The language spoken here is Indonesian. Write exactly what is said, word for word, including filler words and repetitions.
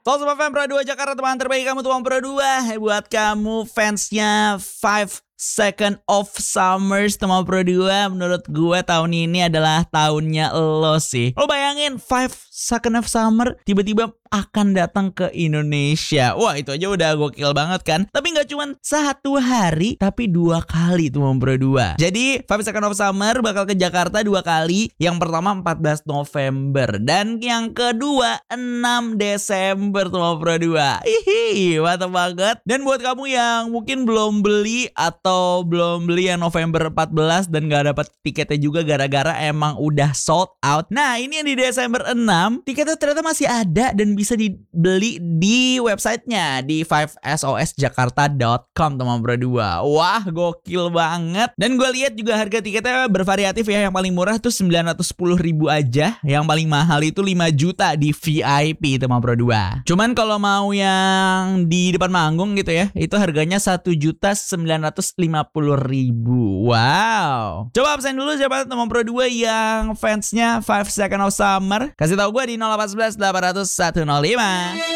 Soal Sobat Fan Pro dua Jakarta, teman terbaik kamu tuang Pro dua. Buat kamu fansnya Five Second of Summers teman Pro dua, menurut gue tahun ini adalah tahunnya lo sih. Lo bayangin Five Second of Summer tiba-tiba akan datang ke Indonesia. Wah, itu aja udah gokil banget kan. Tapi gak cuma satu hari, tapi dua kali teman Pro dua. Jadi Five Second of Summer bakal ke Jakarta dua kali. Yang pertama empat belas November dan yang kedua enam Desember teman Pro dua. Hihi, mantap banget. Dan buat kamu yang mungkin belum beli atau atau belum beli yang November empat belas dan gak dapat tiketnya juga gara-gara emang udah sold out. Nah, ini yang di Desember enam, tiketnya ternyata masih ada dan bisa dibeli di websitenya di five s o s jakarta dot com teman Pro dua. Wah, gokil banget. Dan gue lihat juga harga tiketnya bervariatif ya. Yang paling murah tuh sembilan ratus sepuluh ribu aja. Yang paling mahal itu lima juta di V I P teman Pro dua. Cuman kalau mau yang di depan manggung gitu ya, itu harganya satu juta sembilan ratus lima puluh ribu. Wow. Coba absen dulu siapa teman Pro dua yang fansnya Five Second of Summer. Kasih tahu gue di nol delapan satu satu delapan nol satu nol lima.